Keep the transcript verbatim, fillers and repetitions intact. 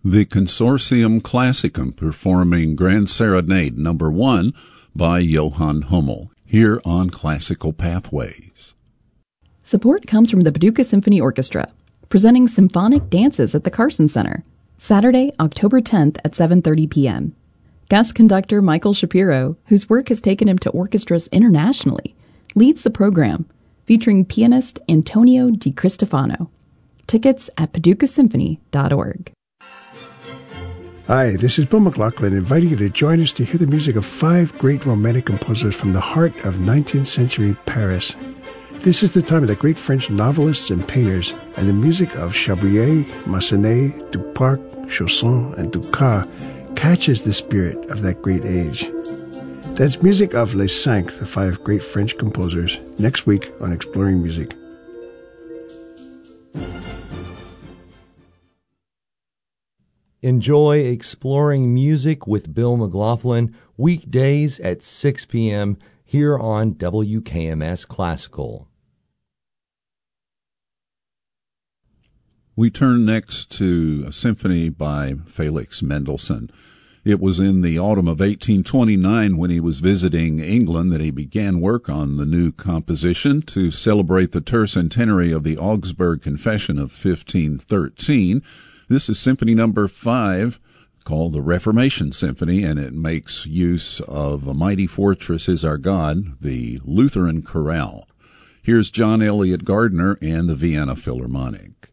The Consortium Classicum performing Grand Serenade number one by Johann Hummel, here on Classical Pathways. Support comes from the Paducah Symphony Orchestra, presenting symphonic dances at the Carson Center, Saturday, October tenth at seven thirty p.m. Guest conductor Michael Shapiro, whose work has taken him to orchestras internationally, leads the program, featuring pianist Antonio Di Cristofano. Tickets at paducah symphony dot org. Hi, this is Bill McLaughlin, inviting you to join us to hear the music of five great romantic composers from the heart of nineteenth century Paris. This is the time of the great French novelists and painters, and the music of Chabrier, Massenet, Duparc, Chausson, and Dukas catches the spirit of that great age. That's music of Les Cinq, the five great French composers, next week on Exploring Music. Enjoy Exploring Music with Bill McLaughlin weekdays at six p.m. here on W K M S Classical. We turn next to a symphony by Felix Mendelssohn. It was in the autumn of eighteen twenty-nine when he was visiting England that he began work on the new composition to celebrate the tercentenary of the Augsburg Confession of fifteen thirteen. This is Symphony Number Five, called the Reformation Symphony, and it makes use of A Mighty Fortress Is Our God, the Lutheran chorale. Here's John Elliott Gardner and the Vienna Philharmonic.